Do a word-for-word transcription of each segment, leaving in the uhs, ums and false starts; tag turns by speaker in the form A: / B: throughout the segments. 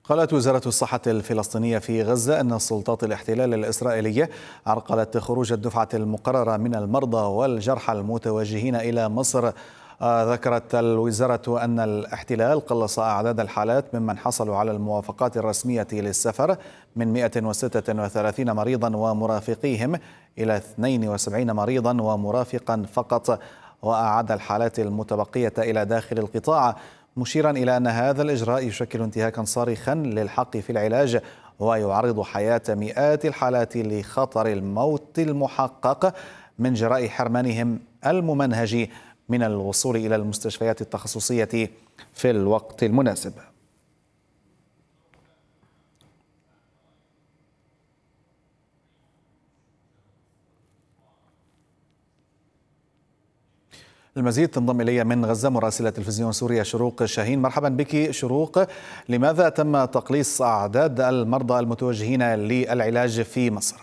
A: قالت وزارة الصحة الفلسطينية في غزة أن سلطات الاحتلال الإسرائيلية عرقلت خروج الدفعة المقررة من المرضى والجرحى المتوجهين إلى مصر. ذكرت الوزارة أن الاحتلال قلص أعداد الحالات ممن حصلوا على الموافقات الرسمية للسفر من مئة وستة وثلاثين مريضا ومرافقيهم إلى اثنين وسبعين مريضا ومرافقا فقط، وأعاد الحالات المتبقية إلى داخل القطاع، مشيرا إلى أن هذا الإجراء يشكل انتهاكا صارخا للحق في العلاج ويعرض حياة مئات الحالات لخطر الموت المحقق من جراء حرمانهم الممنهج من الوصول إلى المستشفيات التخصصية في الوقت المناسب. المزيد تنضم إلي من غزة مراسلة تلفزيون سوريا شروق شاهين. مرحبا بك شروق، لماذا تم تقليص أعداد المرضى المتوجهين للعلاج في مصر؟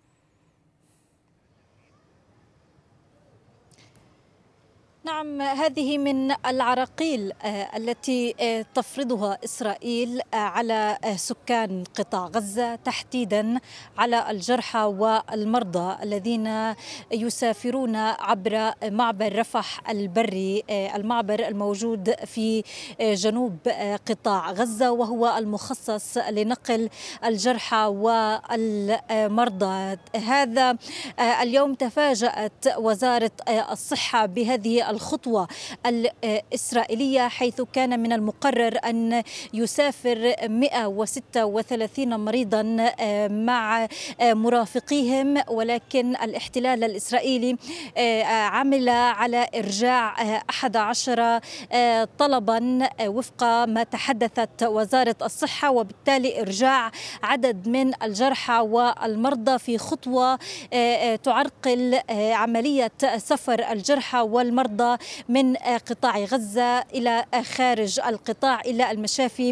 B: نعم، هذه من العراقيل التي تفرضها إسرائيل على سكان قطاع غزة، تحديدا على الجرحى والمرضى الذين يسافرون عبر معبر رفح البري، المعبر الموجود في جنوب قطاع غزة، وهو المخصص لنقل الجرحى والمرضى. هذا اليوم تفاجأت وزارة الصحة بهذه الخطوة الإسرائيلية، حيث كان من المقرر أن يسافر مئة وستة وثلاثين مريضا مع مرافقيهم، ولكن الاحتلال الإسرائيلي عمل على إرجاع أحد عشر طلبا وفق ما تحدثت وزارة الصحة، وبالتالي إرجاع عدد من الجرحى والمرضى في خطوة تعرقل عملية سفر الجرحى والمرضى من قطاع غزة إلى خارج القطاع إلى المشافي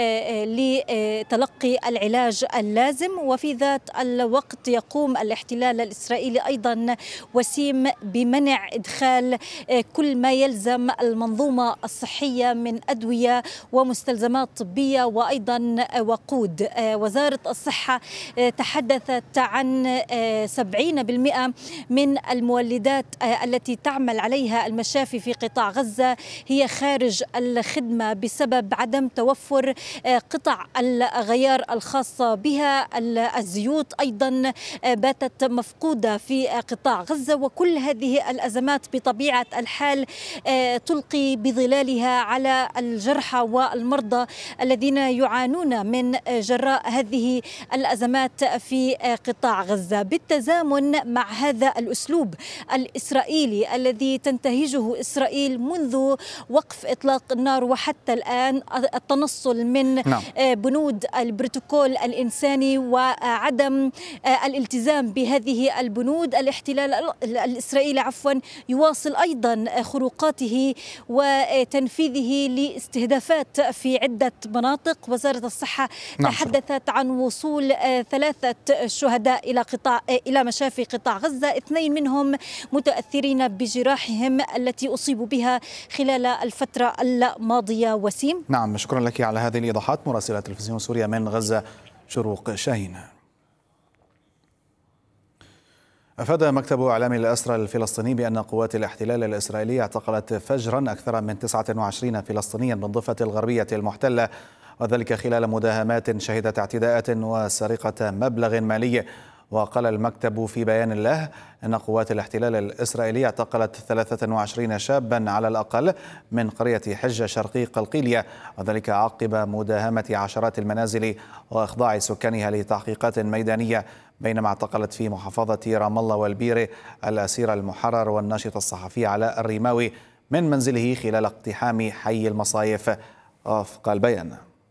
B: لتلقي العلاج اللازم. وفي ذات الوقت يقوم الاحتلال الإسرائيلي أيضا وسيم بمنع إدخال كل ما يلزم المنظومة الصحية من أدوية ومستلزمات طبية وأيضا وقود. وزارة الصحة تحدثت عن سبعين بالمئة من المولدات التي تعمل عليها المشافي في قطاع غزة هي خارج الخدمة بسبب عدم توفر قطع الغيار الخاصة بها. الزيوت أيضا باتت مفقودة في قطاع غزة، وكل هذه الأزمات بطبيعة الحال تلقي بظلالها على الجرحى والمرضى الذين يعانون من جراء هذه الأزمات في قطاع غزة. بالتزامن مع هذا الأسلوب الإسرائيلي الذي تنتهجه إسرائيل منذ وقف إطلاق النار وحتى الآن، التنصل من نعم. بنود البروتوكول الإنساني وعدم الالتزام بهذه البنود، الاحتلال الإسرائيلي عفوا يواصل أيضا خروقاته وتنفيذه لاستهدافات في عدة مناطق. وزارة الصحة نعم. تحدثت عن وصول ثلاثة شهداء إلى قطاع إلى مشافي قطاع غزة، اثنين منهم متأثرين بجراحهم التي أصيبوا بها خلال الفترة الماضية. وسيم.
A: نعم، شكرا لك على هذه الإيضاحات مراسلة تلفزيون سوريا من غزة شروق شاهين. أفاد مكتب إعلام الأسرى الفلسطيني بأن قوات الاحتلال الإسرائيلي اعتقلت فجرا أكثر من تسعة وعشرين فلسطينيا بالضفة الغربية المحتلة، وذلك خلال مداهمات شهدت اعتداءات وسرقة مبلغ مالي. وقال المكتب في بيان له أن قوات الاحتلال الإسرائيلي اعتقلت ثلاثة وعشرين شابا على الأقل من قرية حجة شرقي قلقيلية، وذلك عقب مداهمة عشرات المنازل وإخضاع سكانها لتحقيقات ميدانية، بينما اعتقلت في محافظة رام الله والبيرة الأسير المحرر والناشط الصحفي علاء الريماوي من منزله خلال اقتحام حي المصايف وفق البيان.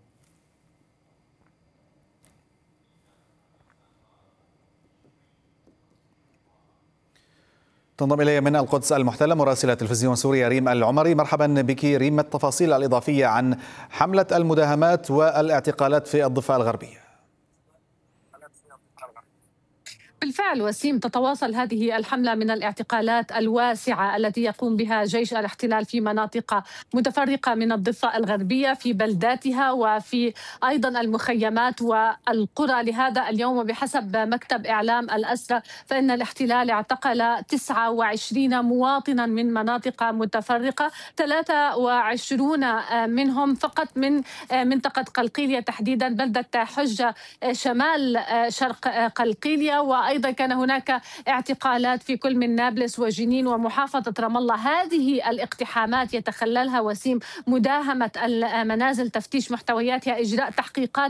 A: تنضم إلي من القدس المحتلة مراسلة تلفزيون سوريا ريم العمري. مرحبا بك ريم، ما التفاصيل الإضافية عن حملة المداهمات والاعتقالات في الضفة الغربية؟
C: وبالفعل وسيم تتواصل هذه الحملة من الاعتقالات الواسعة التي يقوم بها جيش الاحتلال في مناطق متفرقة من الضفة الغربية في بلداتها وفي أيضا المخيمات والقرى. لهذا اليوم وبحسب مكتب إعلام الأسرى فإن الاحتلال اعتقل تسعة وعشرين مواطنا من مناطق متفرقة، ثلاثة وعشرين منهم فقط من منطقة قلقيلية، تحديدا بلدة حجة شمال شرق قلقيلية، وأيضا كان هناك اعتقالات في كل من نابلس وجنين ومحافظة رام الله. هذه الاقتحامات يتخللها وسيم مداهمة المنازل، تفتيش محتوياتها، إجراء تحقيقات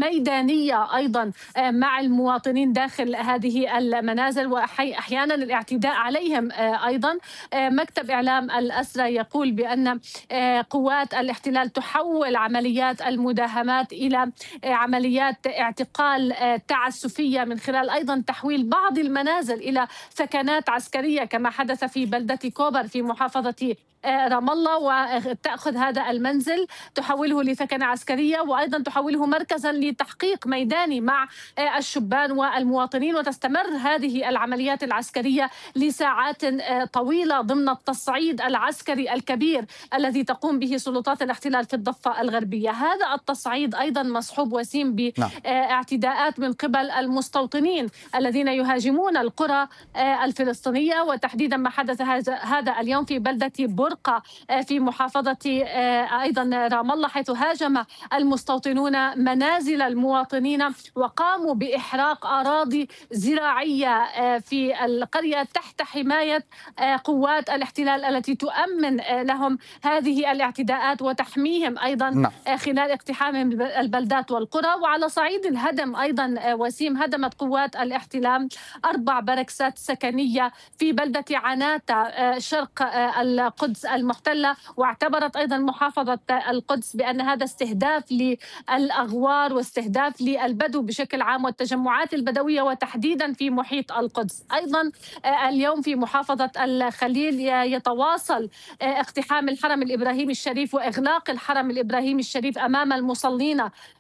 C: ميدانية أيضا مع المواطنين داخل هذه المنازل، وأحيانا الاعتداء عليهم أيضا. مكتب إعلام الأسرى يقول بأن قوات الاحتلال تحول عمليات المداهمات إلى عمليات اعتقال تعسفية من خلال أيضا تحويل بعض المنازل إلى ثكنات عسكرية كما حدث في بلدة كوبر في محافظة رام الله، وتأخذ هذا المنزل تحوله لثكنة عسكرية وأيضا تحوله مركزا لتحقيق ميداني مع الشبان والمواطنين، وتستمر هذه العمليات العسكرية لساعات طويلة ضمن التصعيد العسكري الكبير الذي تقوم به سلطات الاحتلال في الضفة الغربية. هذا التصعيد أيضا مصحوب وسيم باعتداءات من قبل المستوطنين الذين يهاجمون القرى الفلسطينية، وتحديدا ما حدث هذا اليوم في بلدة بر في محافظة أيضا رام الله، حيث هاجم المستوطنون منازل المواطنين وقاموا بإحراق أراضي زراعية في القرية تحت حماية قوات الاحتلال التي تؤمن لهم هذه الاعتداءات وتحميهم أيضا خلال اقتحامهم البلدات والقرى. وعلى صعيد الهدم أيضا وسيم هدمت قوات الاحتلال أربع بركسات سكنية في بلدة عناتة شرق القدس المحتلة، واعتبرت أيضا محافظة القدس بأن هذا استهداف للأغوار واستهداف للبدو بشكل عام والتجمعات البدوية وتحديدا في محيط القدس. أيضا اليوم في محافظة الخليل يتواصل اقتحام الحرم الإبراهيمي الشريف وإغلاق الحرم الإبراهيمي الشريف أمام المصلين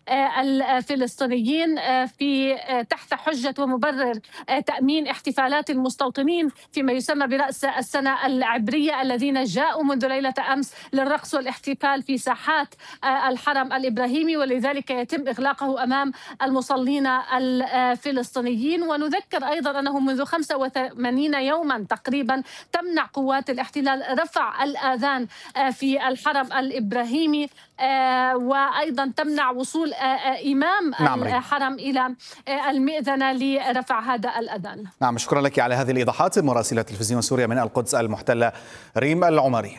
C: الفلسطينيين في تحت حجة ومبرر تأمين احتفالات المستوطنين فيما يسمى برأس السنة العبرية الذين جاءوا منذ ليلة أمس للرقص والاحتفال في ساحات الحرم الإبراهيمي، ولذلك يتم إغلاقه أمام المصلين الفلسطينيين. ونذكر أيضا أنه منذ خمسة وثمانين يوما تقريبا تمنع قوات الاحتلال رفع الآذان في الحرم الإبراهيمي، وأيضا تمنع وصول إمام نعم الحرم إلى المئذنة لرفع هذا الأذان.
A: نعم، شكرا لك على هذه الإيضاحات. مراسلة تلفزيون سوريا من القدس المحتلة ريم العمري.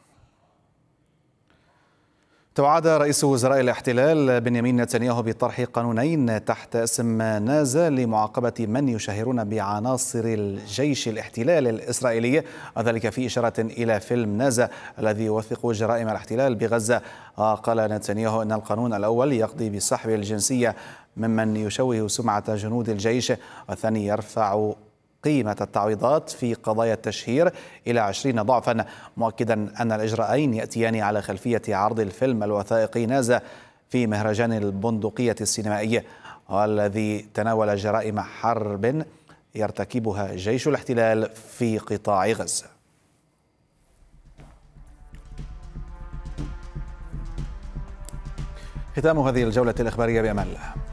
A: توعد رئيس وزراء الاحتلال بنيامين نتنياهو بطرح قانونين تحت اسم نازا لمعاقبة من يشهرون بعناصر الجيش الاحتلال الإسرائيلي، وذلك في إشارة إلى فيلم نازا الذي يوثق جرائم الاحتلال بغزة. قال نتنياهو أن القانون الأول يقضي بسحب الجنسية ممن يشوه سمعة جنود الجيش، والثاني يرفع قيمة التعويضات في قضايا التشهير إلى عشرين ضعفا، مؤكدا أن الإجراءين يأتيان على خلفية عرض الفيلم الوثائقي نازا في مهرجان البندقية السينمائي، والذي تناول جرائم حرب يرتكبها جيش الاحتلال في قطاع غزة. ختام هذه الجولة الإخبارية، بأمان الله.